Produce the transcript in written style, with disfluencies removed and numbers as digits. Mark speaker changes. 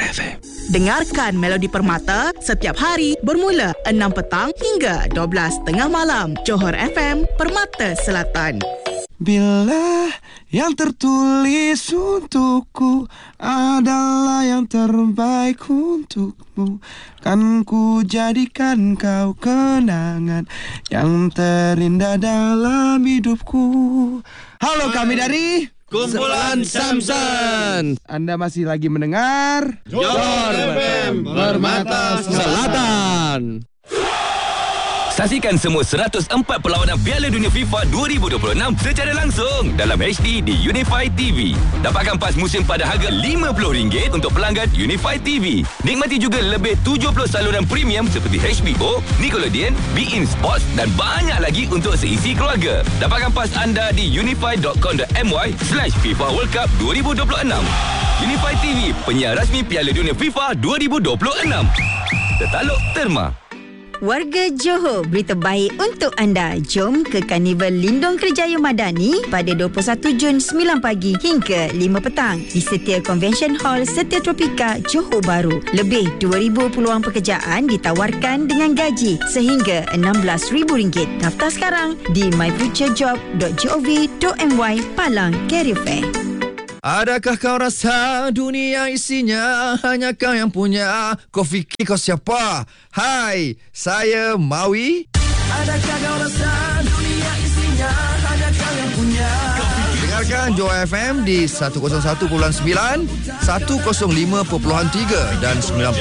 Speaker 1: FM.
Speaker 2: Dengarkan Melodi Permata setiap hari bermula 6 petang hingga 12 tengah malam. Johor FM, Permata Selatan.
Speaker 1: Bila yang tertulis untukku adalah yang terbaik untukmu, kan ku jadikan kau kenangan yang terindah dalam hidupku. Halo, kami dari
Speaker 3: Kumpulan Samson.
Speaker 1: Anda masih lagi mendengar
Speaker 3: Johor FM, Permata Selatan.
Speaker 4: Saksikan semua 104 perlawanan Piala Dunia FIFA 2026 secara langsung dalam HD di Unify TV. Dapatkan pas musim pada harga RM50 untuk pelanggan Unify TV. Nikmati juga lebih 70 saluran premium seperti HBO, Nickelodeon, beIN Sports dan banyak lagi untuk seisi keluarga. Dapatkan pas anda di unify.com.my/FIFA World Cup 2026. Unify TV, penyiar rasmi Piala Dunia FIFA 2026. Tertaluk Terma.
Speaker 5: Warga Johor, berita baik untuk anda. Jom ke Karnival Lindung Kerjaya Madani pada 21 Jun 9 pagi hingga 5 petang di Setia Convention Hall Setia Tropika, Johor Bahru. Lebih 2,000 peluang pekerjaan ditawarkan dengan gaji sehingga RM16,000. Daftar sekarang di myfuturejob.gov.my Palang Career Fair.
Speaker 3: Adakah kau rasa dunia isinya hanya kau yang punya? Kau fikir kau siapa? Hai, saya Maui. Adakah kau rasa dunia isinya hanya kau yang punya? Dengarkan Johor FM di 101.9, 105.3 dan 90.